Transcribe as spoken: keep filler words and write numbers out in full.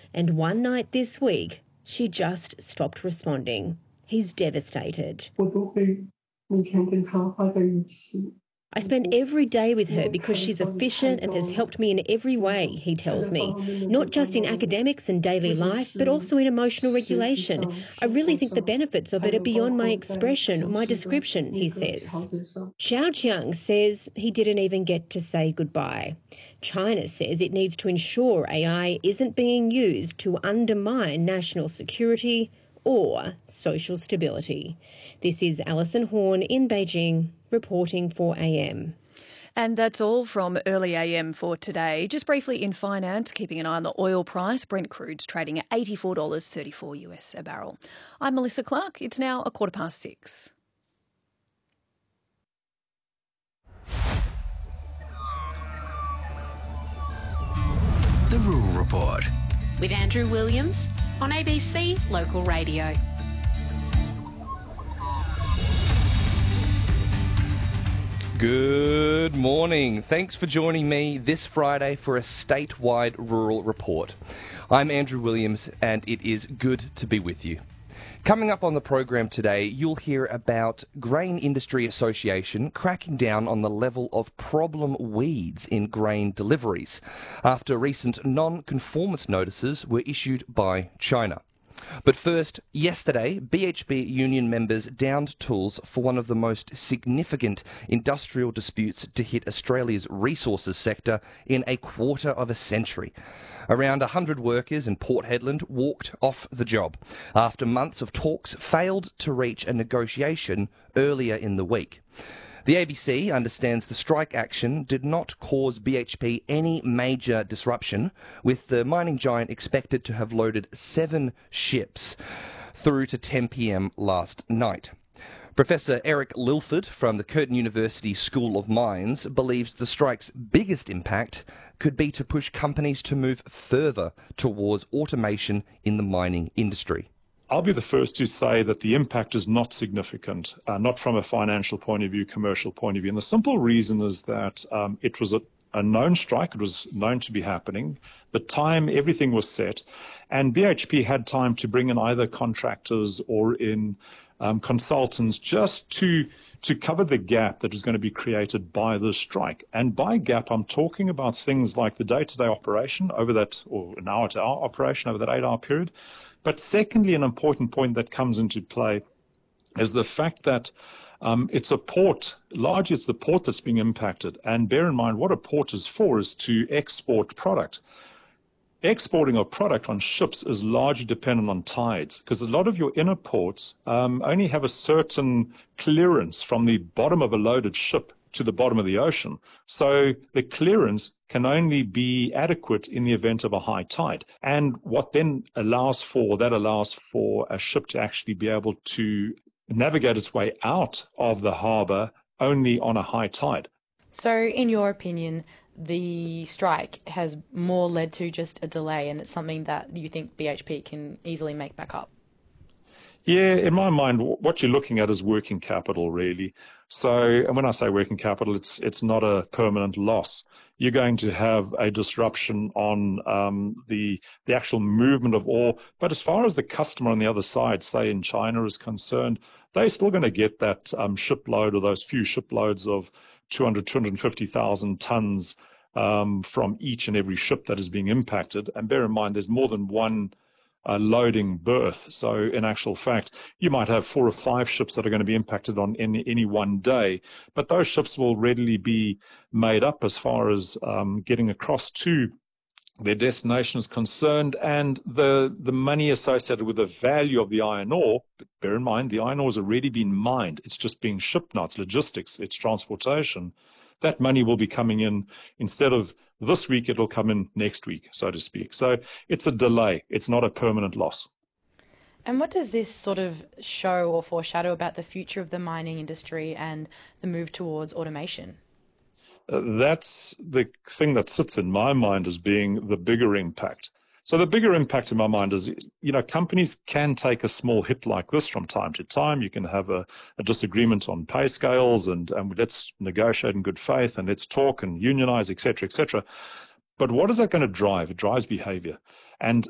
And one night this week, she just stopped responding. He's devastated. I spend every day with her because she's efficient and has helped me in every way, he tells me. Not just in academics and daily life, but also in emotional regulation. I really think the benefits of it are beyond my expression or my description, he says. Xiao Qiang says he didn't even get to say goodbye. China says it needs to ensure A I isn't being used to undermine national security or social stability. This is Alison Horn in Beijing, reporting for A M. And that's all from Early A M for today. Just briefly in finance, keeping an eye on the oil price. Brent crude's trading at eighty-four dollars thirty-four US a barrel. I'm Melissa Clark. It's now a quarter past six. The Rural Report. With Andrew Williams on A B C Local Radio. Good morning. Thanks for joining me this Friday for a statewide rural report. I'm Andrew Williams and it is good to be with you. Coming up on the program today, you'll hear about Grain Industry Association cracking down on the level of problem weeds in grain deliveries after recent non-conformance notices were issued by China. But first, yesterday, B H P union members downed tools for one of the most significant industrial disputes to hit Australia's resources sector in a quarter of a century. Around one hundred workers in Port Hedland walked off the job after months of talks failed to reach a negotiation earlier in the week. The A B C understands the strike action did not cause B H P any major disruption, with the mining giant expected to have loaded seven ships through to ten p m last night. Professor Eric Lilford from the Curtin University School of Mines believes the strike's biggest impact could be to push companies to move further towards automation in the mining industry. I'll be the first to say that the impact is not significant, uh, not from a financial point of view, commercial point of view. And the simple reason is that um, it was a, a known strike. It was known to be happening. The time, everything was set. And B H P had time to bring in either contractors or in um, consultants just to to cover the gap that was going to be created by the strike. And by gap, I'm talking about things like the day-to-day operation over that, or an hour-to-hour operation over that eight-hour period. But secondly, an important point that comes into play is the fact that um, it's a port, largely it's the port that's being impacted. And bear in mind, what a port is for is to export product. Exporting a product on ships is largely dependent on tides, because a lot of your inner ports um, only have a certain clearance from the bottom of a loaded ship to the bottom of the ocean. So the clearance can only be adequate in the event of a high tide. And what then allows for, that allows for a ship to actually be able to navigate its way out of the harbour only on a high tide. So in your opinion, the strike has more led to just a delay, and it's something that you think B H P can easily make back up? Yeah, in my mind, what you're looking at is working capital, really. So, and when I say working capital, it's it's not a permanent loss. You're going to have a disruption on um, the the actual movement of ore. But as far as the customer on the other side, say in China, is concerned, they're still going to get that um, shipload, or those few shiploads of two hundred, two hundred fifty thousand tons um, from each and every ship that is being impacted. And bear in mind, there's more than one Uh, loading berth. So in actual fact, you might have four or five ships that are going to be impacted on any, any one day, but those ships will readily be made up as far as um, getting across to their destination is concerned, and the, the money associated with the value of the iron ore, but bear in mind, the iron ore has already been mined. It's just being shipped now. It's logistics, it's transportation. That money will be coming in instead of this week, it'll come in next week, so to speak. So it's a delay. It's not a permanent loss. And what does this sort of show or foreshadow about the future of the mining industry and the move towards automation? Uh, that's the thing that sits in my mind as being the bigger impact. So the bigger impact in my mind is, you know, companies can take a small hit like this from time to time. You can have a, a disagreement on pay scales, and, and let's negotiate in good faith, and let's talk and unionize, et cetera, et cetera. But what is that going to drive? It drives behavior. And